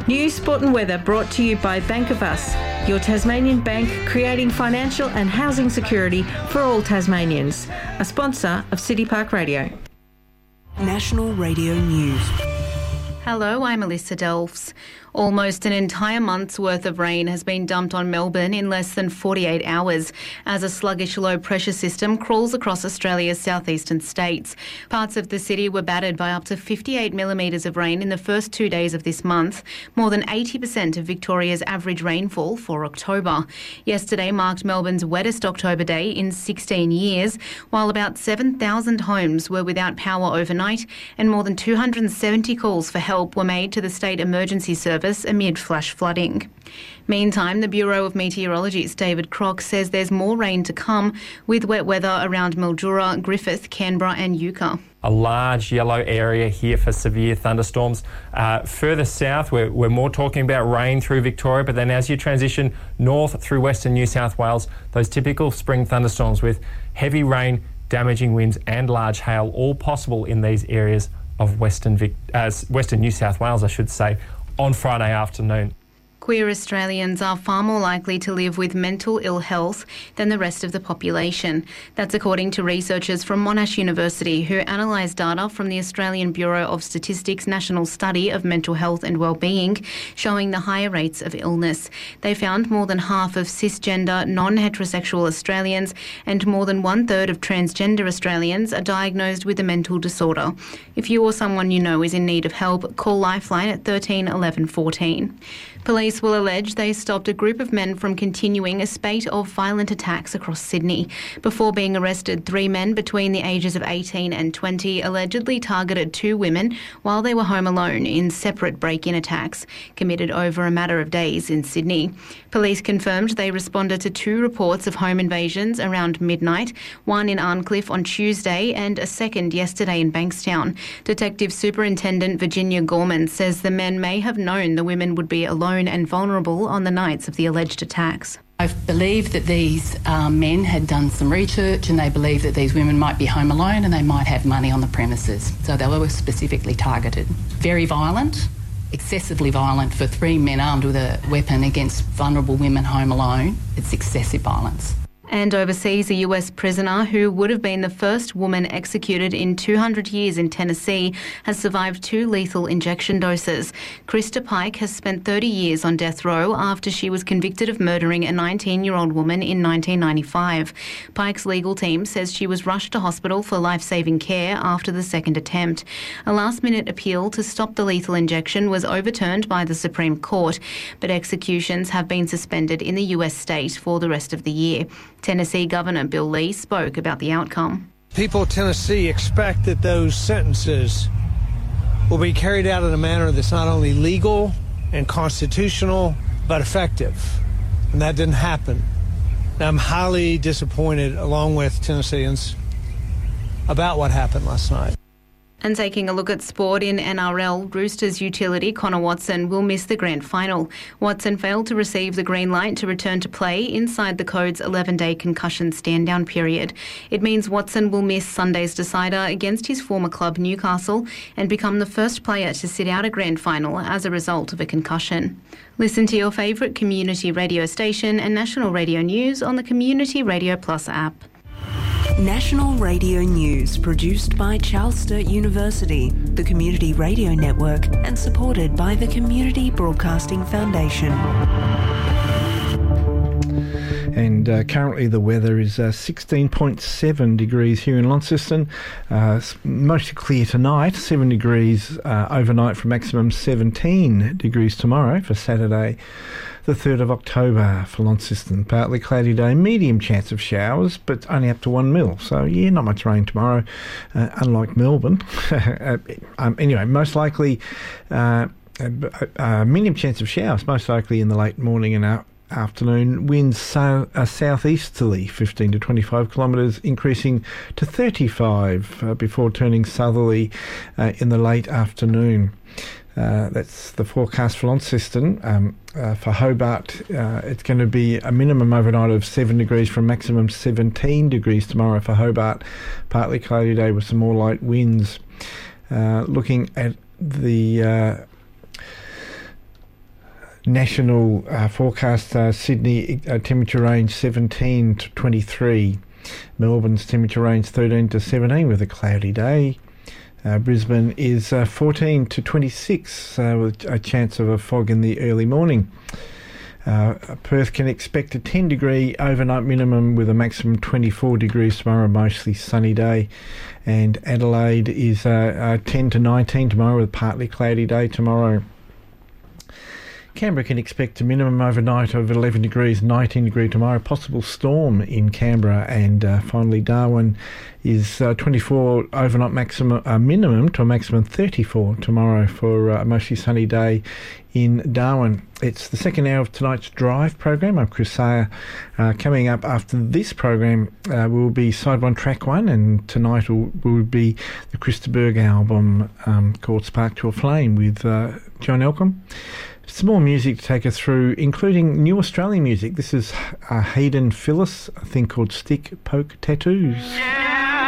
News, sport and weather brought to you by Bank of Us, your Tasmanian bank creating financial and housing security for all Tasmanians. A sponsor of City Park Radio. National Radio News. Hello, I'm Alyssa Delfs. Almost an entire month's worth of rain has been dumped on Melbourne in less than 48 hours as a sluggish low-pressure system crawls across Australia's southeastern states. Parts of the city were battered by up to 58 millimetres of rain in the first 2 days of this month, more than 80% of Victoria's average rainfall for October. Yesterday marked Melbourne's wettest October day in 16 years, while about 7,000 homes were without power overnight and more than 270 calls for help were made to the State Emergency Service amid flash flooding. Meantime, the Bureau of Meteorology's David Crock says there's more rain to come, with wet weather around Mildura, Griffith, Canberra and Yucca. A large yellow area here for severe thunderstorms. Further south, we're more talking about rain through Victoria, but then as you transition north through western New South Wales, those typical spring thunderstorms with heavy rain, damaging winds and large hail, all possible in these areas of western New South Wales, I should say, on Friday afternoon. Queer Australians are far more likely to live with mental ill health than the rest of the population. That's according to researchers from Monash University who analysed data from the Australian Bureau of Statistics National Study of Mental Health and Wellbeing, showing the higher rates of illness. They found more than half of cisgender, non-heterosexual Australians and more than 1/3 of transgender Australians are diagnosed with a mental disorder. If you or someone you know is in need of help, call Lifeline at 13 11 14. Police will allege they stopped a group of men from continuing a spate of violent attacks across Sydney. Before being arrested, 3 men between the ages of 18 and 20 allegedly targeted 2 women while they were home alone in separate break-in attacks, committed over a matter of days in Sydney. Police confirmed they responded to 2 reports of home invasions around midnight, one in Arncliffe on Tuesday and a second yesterday in Bankstown. Detective Superintendent Virginia Gorman says the men may have known the women would be alone and vulnerable on the nights of the alleged attacks. I believe that these men had done some research and they believed that these women might be home alone and they might have money on the premises. So they were specifically targeted. Very violent, excessively violent for 3 men armed with a weapon against vulnerable women home alone. It's excessive violence. And overseas, a US prisoner who would have been the first woman executed in 200 years in Tennessee has survived 2 lethal injection doses. Krista Pike has spent 30 years on death row after she was convicted of murdering a 19-year-old woman in 1995. Pike's legal team says she was rushed to hospital for life-saving care after the second attempt. A last-minute appeal to stop the lethal injection was overturned by the Supreme Court, but executions have been suspended in the US state for the rest of the year. Tennessee Governor Bill Lee spoke about the outcome. People of Tennessee expect that those sentences will be carried out in a manner that's not only legal and constitutional, but effective. And that didn't happen. And I'm highly disappointed, along with Tennesseans, about what happened last night. And taking a look at sport in NRL, Roosters utility Connor Watson will miss the grand final. Watson failed to receive the green light to return to play inside the Code's 11-day concussion stand-down period. It means Watson will miss Sunday's decider against his former club Newcastle and become the first player to sit out a grand final as a result of a concussion. Listen to your favourite community radio station and national radio news on the Community Radio Plus app. National Radio News, produced by Charles Sturt University, the Community Radio Network, and supported by the Community Broadcasting Foundation. And currently the weather is 16.7 degrees here in Launceston. Mostly clear tonight, 7 degrees overnight for maximum 17 degrees tomorrow for Saturday, the 3rd of October for Launceston. Partly cloudy day, medium chance of showers, but only up to 1 mil. So, yeah, not much rain tomorrow, unlike Melbourne. Anyway, most likely medium chance of showers, most likely in the late morning and afternoon. Winds southeasterly, 15 to 25 kilometres, increasing to 35 before turning southerly in the late afternoon. That's the forecast for Launceston. For Hobart, it's going to be a minimum overnight of 7 degrees from maximum 17 degrees tomorrow for Hobart. Partly cloudy day with some more light winds. Looking at the national forecast, Sydney temperature range 17 to 23. Melbourne's temperature range 13 to 17 with a cloudy day. Brisbane is 14 to 26 with a chance of a fog in the early morning. Perth can expect a 10 degree overnight minimum with a maximum 24 degrees tomorrow, mostly sunny day. And Adelaide is 10 to 19 tomorrow with a partly cloudy day tomorrow. Canberra can expect a minimum overnight of 11 degrees, 19 degree tomorrow. Possible storm in Canberra. And finally, Darwin is 24 overnight minimum to a maximum 34 tomorrow for a mostly sunny day in Darwin. It's the second hour of tonight's Drive program. I'm Chris Sayer. Coming up after this program will be Side 1 Track 1, and tonight will be the Krista Berg album called Spark to a Flame with John Elcombe. Some more music to take us through, including new Australian music. This is Hayden Phillis, a thing called Stick Poke Tattoos. Yeah.